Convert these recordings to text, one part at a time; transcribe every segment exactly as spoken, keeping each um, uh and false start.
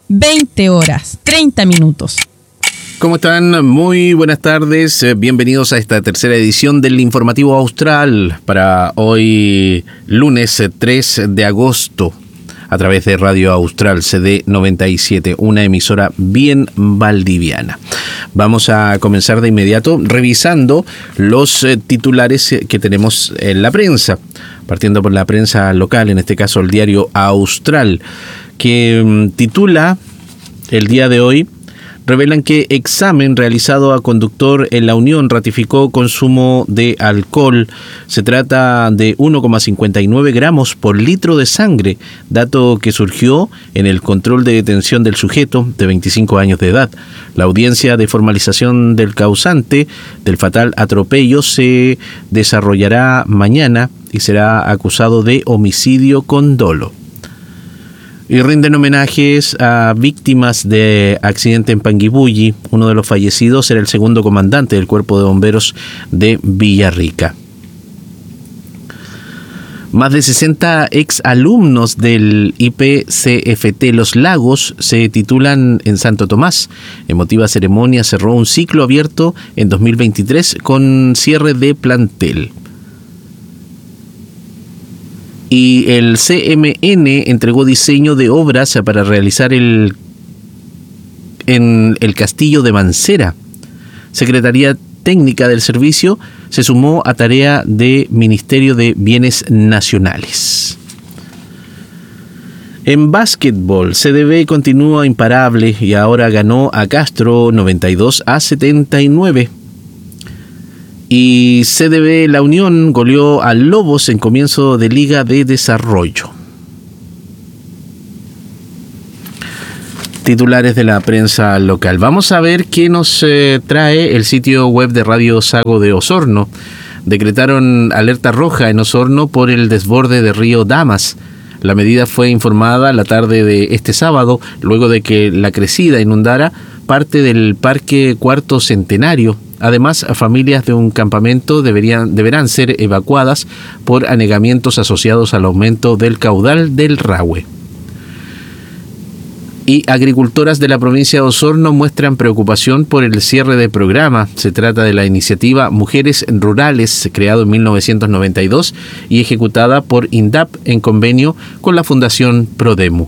veinte horas, treinta minutos. ¿Cómo están? Muy buenas tardes. Bienvenidos a esta tercera edición del Informativo Austral para hoy lunes tres de agosto a través de Radio Austral C D noventa y siete, una emisora bien valdiviana. Vamos a comenzar de inmediato revisando los eh, titulares que tenemos en la prensa, partiendo por la prensa local, en este caso el diario Austral, que mm, titula el día de hoy: revelan que examen realizado a conductor en la Unión ratificó consumo de alcohol. Se trata de uno coma cincuenta y nueve gramos por litro de sangre, dato que surgió en el control de detención del sujeto de veinticinco años de edad. La audiencia de formalización del causante del fatal atropello se desarrollará mañana y será acusado de homicidio con dolo. Y rinden homenajes a víctimas de accidente en Panguipulli. Uno de los fallecidos era el segundo comandante del Cuerpo de Bomberos de Villarrica. Más de sesenta exalumnos del I P C F T Los Lagos se titulan en Santo Tomás. Emotiva ceremonia cerró un ciclo abierto en dos mil veintitrés con cierre de plantel. Y el C M N entregó diseño de obras para realizar el en el Castillo de Mancera. Secretaría Técnica del Servicio se sumó a tarea de Ministerio de Bienes Nacionales. En básquetbol, C D B continúa imparable y ahora ganó a Castro noventa y dos a setenta y nueve. Y C D B La Unión goleó a Lobos en comienzo de Liga de Desarrollo. Titulares de la prensa local. Vamos a ver qué nos eh, trae el sitio web de Radio Sago de Osorno. Decretaron alerta roja en Osorno por el desborde de río Damas. La medida fue informada la tarde de este sábado, luego de que la crecida inundara parte del Parque Cuarto Centenario. Además, familias de un campamento deberían, deberán ser evacuadas por anegamientos asociados al aumento del caudal del Rahue. Y agricultoras de la provincia de Osorno muestran preocupación por el cierre del programa. Se trata de la iniciativa Mujeres Rurales, creado en mil novecientos noventa y dos y ejecutada por INDAP en convenio con la Fundación Prodemu.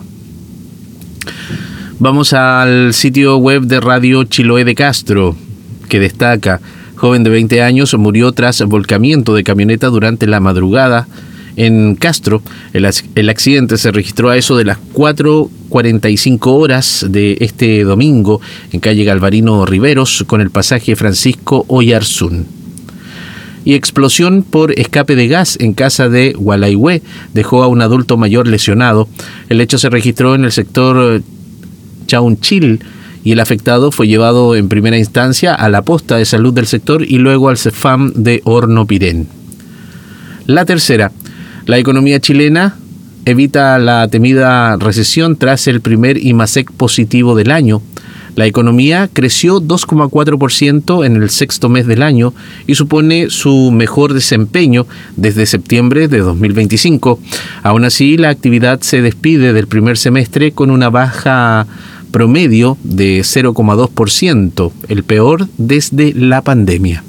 Vamos al sitio web de Radio Chiloé de Castro, que destaca: joven de veinte años murió tras volcamiento de camioneta durante la madrugada en Castro. El, el accidente se registró a eso de las cuatro cuarenta y cinco horas de este domingo en calle Galvarino Riveros con el pasaje Francisco Oyarzún. Y explosión por escape de gas en casa de Gualaihue dejó a un adulto mayor lesionado. El hecho se registró en el sector Chaunchil y el afectado fue llevado en primera instancia a la posta de salud del sector y luego al CEFAM de Hornopirén. La tercera, la economía chilena evita la temida recesión tras el primer IMASEC positivo del año. La economía creció dos coma cuatro por ciento en el sexto mes del año y supone su mejor desempeño desde septiembre de dos mil veinticinco. Aún así, la actividad se despide del primer semestre con una baja promedio de cero coma dos por ciento, el peor desde la pandemia.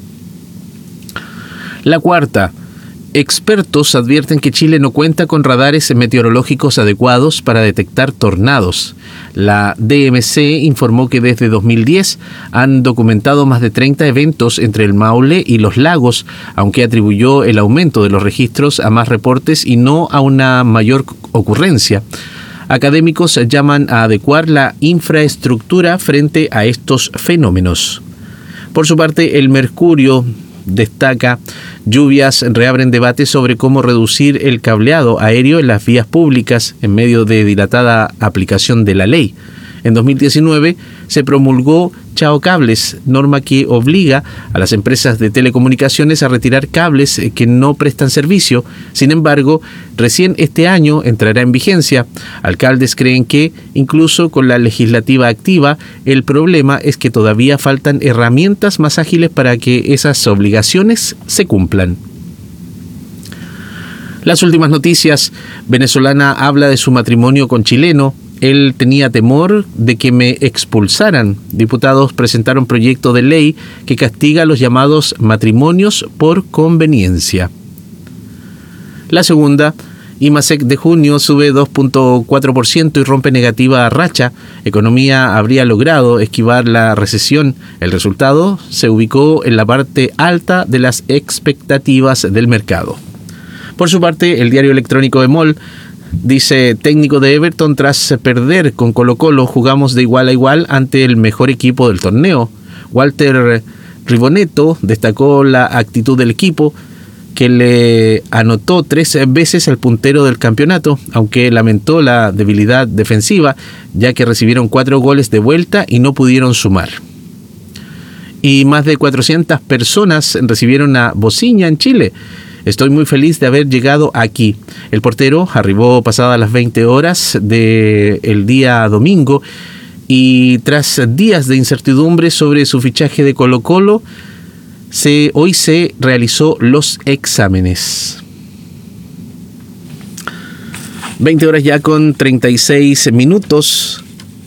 La cuarta, expertos advierten que Chile no cuenta con radares meteorológicos adecuados para detectar tornados. La D M C informó que desde dos mil diez han documentado más de treinta eventos entre el Maule y los lagos, aunque atribuyó el aumento de los registros a más reportes y no a una mayor ocurrencia. Académicos llaman a adecuar la infraestructura frente a estos fenómenos. Por su parte, el Mercurio destaca: lluvias reabren debates sobre cómo reducir el cableado aéreo en las vías públicas en medio de dilatada aplicación de la ley. En dos mil diecinueve se promulgó Chao Cables, norma que obliga a las empresas de telecomunicaciones a retirar cables que no prestan servicio. Sin embargo, recién este año entrará en vigencia. Alcaldes creen que, incluso con la legislativa activa, el problema es que todavía faltan herramientas más ágiles para que esas obligaciones se cumplan. Las últimas noticias: venezolana habla de su matrimonio con chileno. Él tenía temor de que me expulsaran. Diputados presentaron proyecto de ley que castiga los llamados matrimonios por conveniencia. La segunda, IMASEC de junio sube dos punto cuatro por ciento y rompe negativa racha. Economía habría logrado esquivar la recesión. El resultado se ubicó en la parte alta de las expectativas del mercado. Por su parte, el diario electrónico EMOL dice: técnico de Everton tras perder con Colo-Colo, jugamos de igual a igual ante el mejor equipo del torneo. Walter Ribonetto destacó la actitud del equipo, que le anotó tres veces al puntero del campeonato, aunque lamentó la debilidad defensiva, ya que recibieron cuatro goles de vuelta y no pudieron sumar. Y más de cuatrocientas personas recibieron a Bociña en Chile. Estoy muy feliz de haber llegado aquí. El portero arribó pasadas las veinte horas del día domingo y tras días de incertidumbre sobre su fichaje de Colo-Colo, Se, hoy se realizó los exámenes. veinte horas ya con treinta y seis minutos.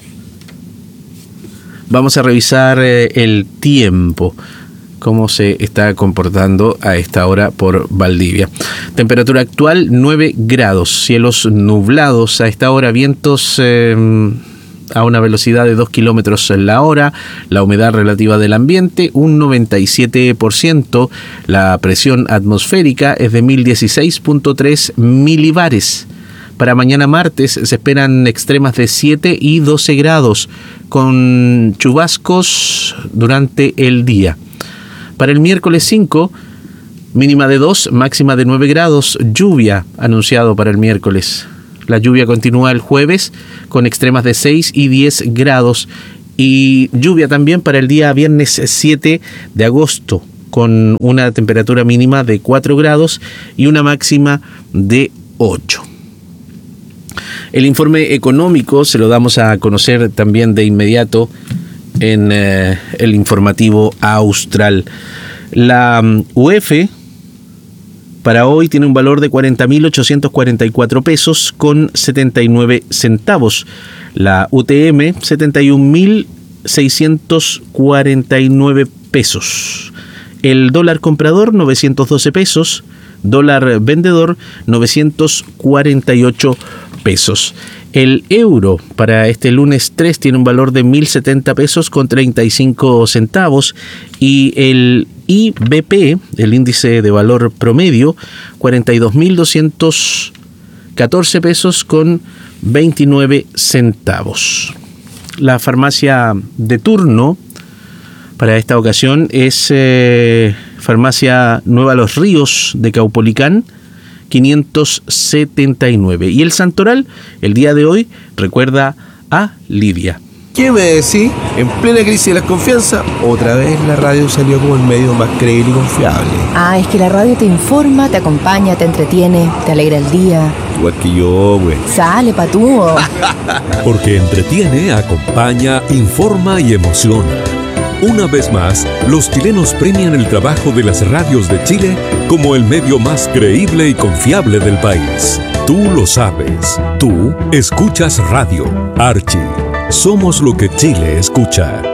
Vamos a revisar eh, el tiempo, cómo se está comportando a esta hora por Valdivia. Temperatura actual nueve grados, cielos nublados a esta hora, vientos eh, a una velocidad de dos kilómetros en la hora, la humedad relativa del ambiente un noventa y siete por ciento, la presión atmosférica es de mil dieciséis punto tres milibares. Para mañana martes se esperan extremas de siete y doce grados, con chubascos durante el día. Para el miércoles cinco, mínima de dos, máxima de nueve grados, lluvia anunciado para el miércoles. La lluvia continúa el jueves con extremas de seis y diez grados y lluvia también para el día viernes siete de agosto con una temperatura mínima de cuatro grados y una máxima de ocho. El informe económico se lo damos a conocer también de inmediato en eh, el informativo austral. La um, U F para hoy tiene un valor de cuarenta mil ochocientos cuarenta y cuatro pesos con setenta y nueve centavos. La U T M, setenta y un mil seiscientos cuarenta y nueve pesos. El dólar comprador, novecientos doce pesos. Dólar vendedor, novecientos cuarenta y ocho pesos. El euro para este lunes tres tiene un valor de mil setenta pesos con treinta y cinco centavos y el I B P, el índice de valor promedio, cuarenta y dos mil doscientos catorce pesos con veintinueve centavos. La farmacia de turno para esta ocasión es eh, Farmacia Nueva Los Ríos de Caupolicán, quinientos setenta y nueve. Y el Santoral, el día de hoy, recuerda a Lidia. ¿Qué me decís? En plena crisis de la confianza, otra vez la radio salió como el medio más creíble y confiable. Ah, es que la radio te informa, te acompaña, te entretiene, te alegra el día. Igual que yo, güey. Sale, patúo. Porque entretiene, acompaña, informa y emociona. Una vez más, los chilenos premian el trabajo de las radios de Chile como el medio más creíble y confiable del país. Tú lo sabes. Tú escuchas radio. Archie. Somos lo que Chile escucha.